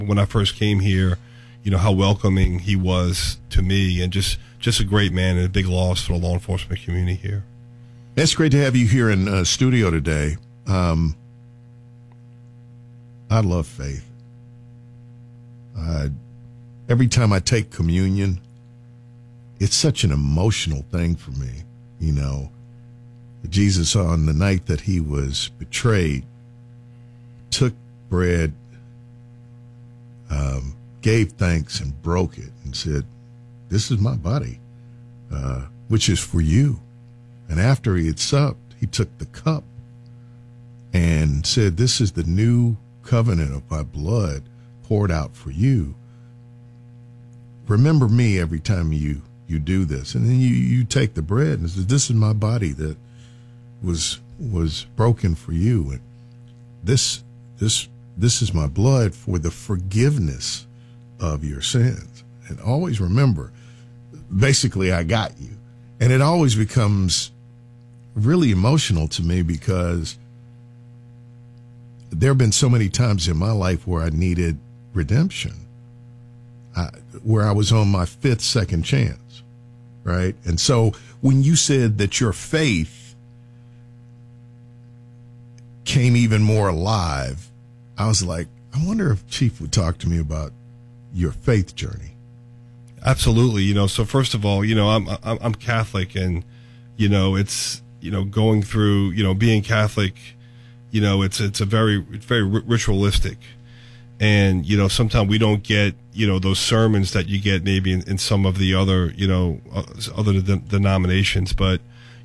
when I first came here, how welcoming he was to me, and just a great man and a big loss for the law enforcement community here. It's great to have you here in studio today. I love faith. Every time I take communion, it's such an emotional thing for me. Jesus, on the night that he was betrayed, took bread, gave thanks and broke it and said, "This is my body, which is for you." And after he had supped, he took the cup and said, "This is the new covenant of my blood poured out for you. Remember me every time you do this." And then you take the bread and say, "This is my body that was broken for you. And this is my blood for the forgiveness of your sins." And always remember, basically, I got you. And it always becomes really emotional to me because there have been so many times in my life where I needed redemption, where I was on my fifth second chance, right? And so when you said that your faith came even more alive, I was like, I wonder if Chief would talk to me about your faith journey. Absolutely. So first of all, I'm Catholic, and, it's, going through, being Catholic, it's very ritualistic. And, sometimes we don't get, those sermons that you get maybe in some of the other, other denominations. But,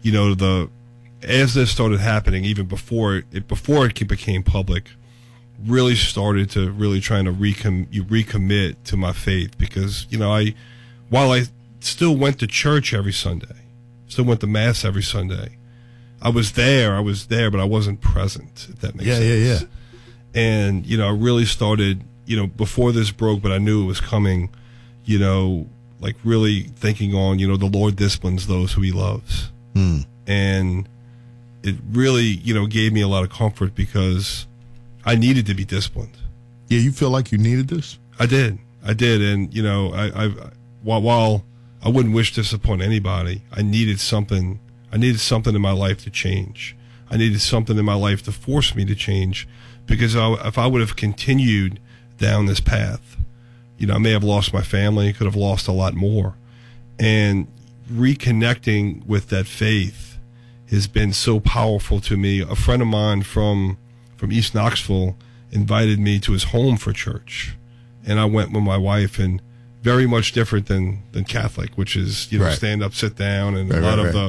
as this started happening, even before it became public, really started to really trying to recommit to my faith, because, while I still went to church every Sunday, still went to mass every Sunday, I was there, but I wasn't present, if that makes sense. Yeah. And, I really started, before this broke, but I knew it was coming, like really thinking on, the Lord disciplines those who he loves. And it really, gave me a lot of comfort, because I needed to be disciplined. Yeah, you feel like you needed this? I did. And, while I wouldn't wish this upon anybody, I needed something in my life to change. I needed something in my life to force me to change, because if I would have continued down this path, I may have lost my family, could have lost a lot more. And reconnecting with that faith has been so powerful to me. A friend of mine from East Knoxville invited me to his home for church, and I went with my wife, and very much different than Catholic, which is, right. Stand up, sit down, and a lot of the,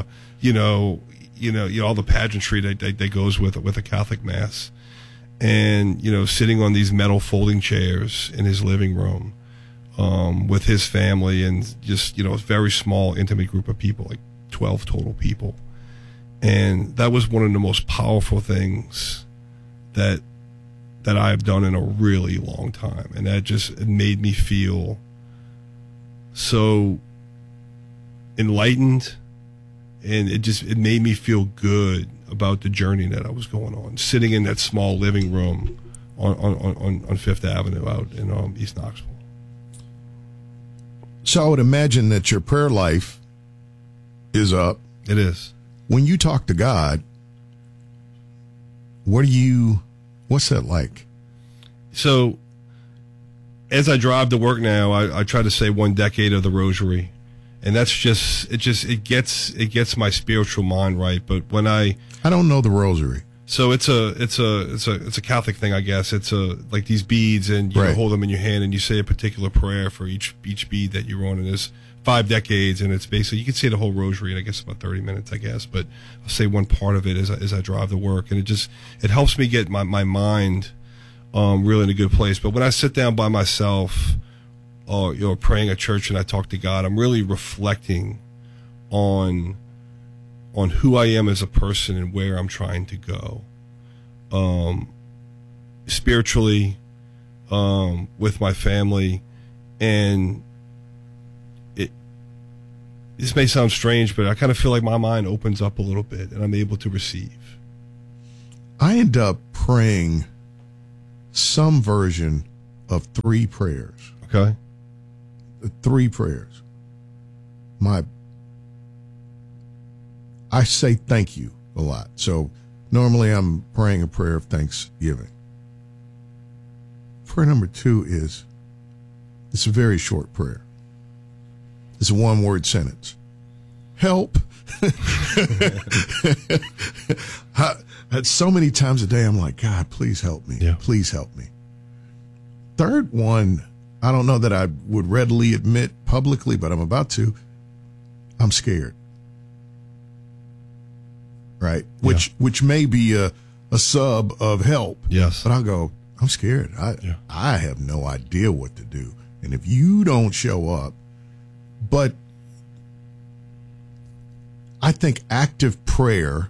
all the pageantry that goes with a Catholic mass. And, sitting on these metal folding chairs in his living room, with his family, and just, a very small, intimate group of people, like 12 total people. And that was one of the most powerful things that I've done in a really long time. And that just made me feel so enlightened, and it made me feel good about the journey that I was going on, sitting in that small living room on Fifth Avenue out in East Knoxville. So I would imagine that your prayer life is up. It is. When you talk to God, what's that like? So as I drive to work now, I try to say 1 decade of the Rosary, and that's it gets my spiritual mind right. But when I don't know the Rosary. So it's a Catholic thing, I guess. It's like these beads, and you hold them in your hand, and you say a particular prayer for each bead that you're on, and there's 5 decades, and it's basically, you can say the whole Rosary in, I guess, about 30 minutes, I guess. But I'll say one part of it as I drive to work, and it helps me get my mind really in a good place. But when I sit down by myself, praying at church, and I talk to God, I'm really reflecting on who I am as a person and where I'm trying to go, spiritually, with my family. And this may sound strange, but I kind of feel like my mind opens up a little bit, and I'm able to receive. I end up praying some version of 3 prayers. Okay. 3 prayers. I say thank you a lot. So normally I'm praying a prayer of thanksgiving. Prayer number 2 is, it's a very short prayer. It's a 1-word sentence. Help. So many times a day I'm like, God, please help me. Yeah. Please help me. Third one, I don't know that I would readily admit publicly, but I'm about to. I'm scared. Right? Which may be a sub of help. Yes. But I'll go, I'm scared. I have no idea what to do. And if you don't show up, but I think active prayer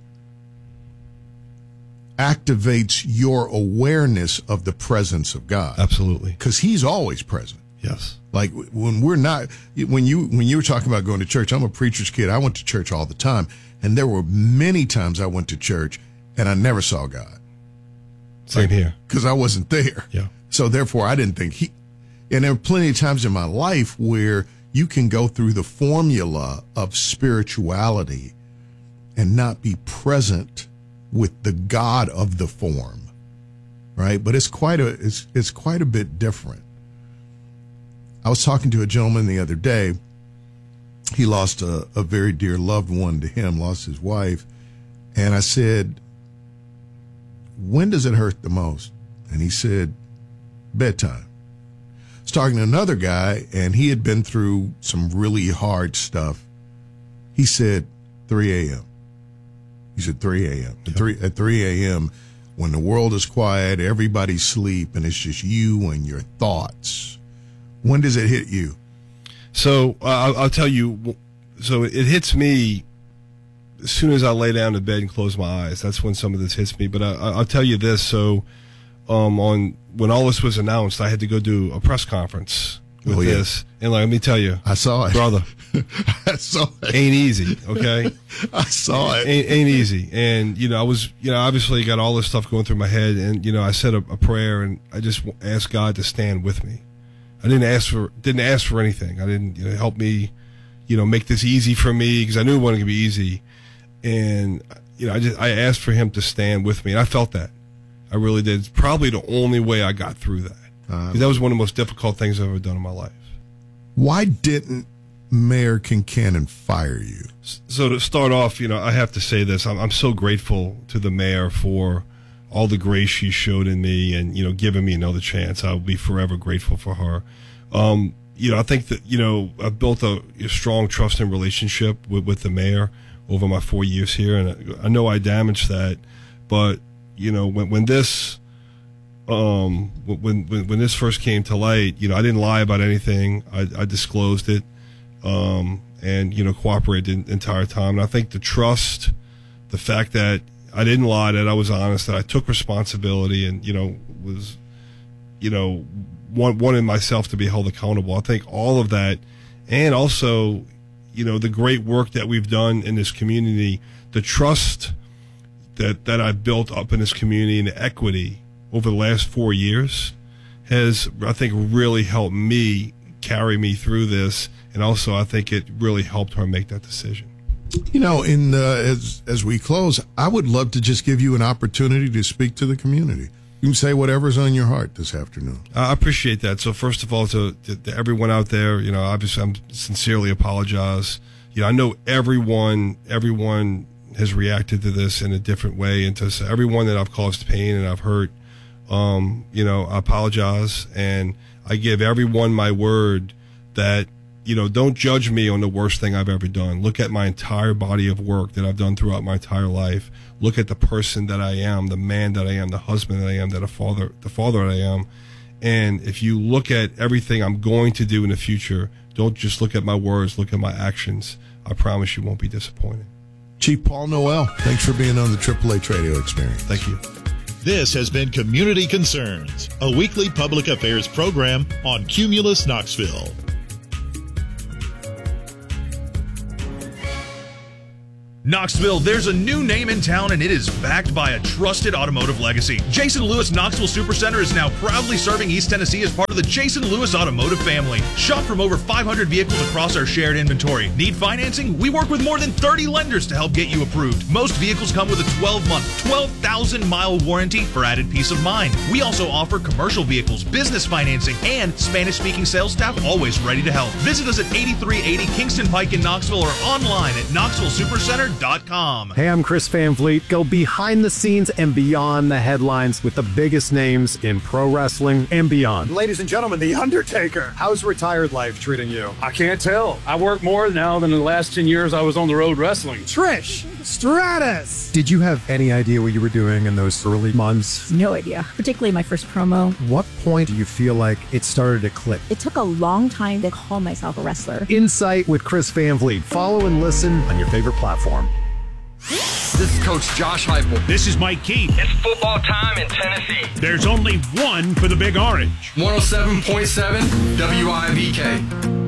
activates your awareness of the presence of God. Absolutely. Because he's always present. Yes. Like when you were talking about going to church, I'm a preacher's kid. I went to church all the time. And there were many times I went to church and I never saw God. Same here. Because I wasn't there. Yeah. So therefore I didn't think and there are plenty of times in my life where you can go through the formula of spirituality and not be present with the God of the form, right? But it's quite a bit different. I was talking to a gentleman the other day. He lost a very dear loved one to him, lost his wife. And I said, when does it hurt the most? And he said, bedtime. I was talking to another guy, and he had been through some really hard stuff. He said 3 a.m. He said 3 a.m. Yeah. At 3 a.m., when the world is quiet, everybody's asleep, and it's just you and your thoughts. When does it hit you? So I'll tell you. So it hits me as soon as I lay down in bed and close my eyes. That's when some of this hits me. But I'll tell you this. So when all this was announced, I had to go do a press conference with this. And let me tell you, I saw it, brother. I saw it. Ain't easy, okay? I saw it. Ain't easy. And, I was, obviously got all this stuff going through my head. And, I said a prayer, and I just asked God to stand with me. I didn't ask for anything. I didn't, help me, make this easy for me, because I knew it wasn't going to be easy. And, I asked for him to stand with me. And I felt that. I really did. It's probably the only way I got through that. Because that was one of the most difficult things I've ever done in my life. Why didn't Mayor Kincannon fire you? So to start off, I have to say this. I'm so grateful to the mayor for all the grace she showed in me and, giving me another chance. I'll be forever grateful for her. I think that, I've built a strong trust and relationship with the mayor over my 4 years here. And I know I damaged that, but, when this, when this first came to light, I didn't lie about anything. I disclosed it, and, cooperated the entire time. And I think the trust, the fact that I didn't lie, that I was honest, that I took responsibility and, was, wanted myself to be held accountable. I think all of that, and also, the great work that we've done in this community, the trust that I've built up in this community and the equity over the last 4 years has, I think, really helped me carry me through this. And also, I think it really helped her make that decision. As we close, I would love to just give you an opportunity to speak to the community. You can say whatever's on your heart this afternoon. I appreciate that. So first of all, to everyone out there, obviously I'm sincerely apologize. I know everyone has reacted to this in a different way, and to everyone that I've caused pain and I've hurt, I apologize, and I give everyone my word that, don't judge me on the worst thing I've ever done. Look at my entire body of work that I've done throughout my entire life. Look at the person that I am, the man that I am, the husband that I am, the father that I am. And if you look at everything I'm going to do in the future, don't just look at my words, look at my actions. I promise you won't be disappointed. Chief Paul Noel, thanks for being on the AAA Radio Experience. Thank you. This has been Community Concerns, a weekly public affairs program on Cumulus Knoxville. Knoxville, there's a new name in town and it is backed by a trusted automotive legacy. Jason Lewis Knoxville Supercenter is now proudly serving East Tennessee as part of the Jason Lewis Automotive family. Shop from over 500 vehicles across our shared inventory. Need financing? We work with more than 30 lenders to help get you approved. Most vehicles come with a 12-month, 12,000-mile warranty for added peace of mind. We also offer commercial vehicles, business financing, and Spanish-speaking sales staff always ready to help. Visit us at 8380 Kingston Pike in Knoxville or online at KnoxvilleSupercenter.com. Hey, I'm Chris Van Vliet. Go behind the scenes and beyond the headlines with the biggest names in pro wrestling and beyond. Ladies and gentlemen, The Undertaker. How's retired life treating you? I can't tell. I work more now than the last 10 years I was on the road wrestling. Trish Stratus. Did you have any idea what you were doing in those early months? No idea, particularly my first promo. What point do you feel like it started to click? It took a long time to call myself a wrestler. Insight with Chris Van Vliet. Follow and listen on your favorite platform. This is Coach Josh Heupel. This is Mike Keith. It's football time in Tennessee. There's only one for the Big Orange. 107.7 WIVK.